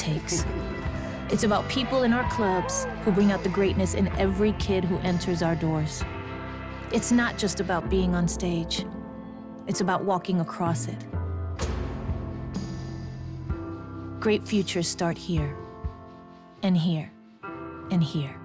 takes. It's about people in our clubs who bring out the greatness in every kid who enters our doors. It's not just about being on stage. It's about walking across it. Great futures start here, and here, and here.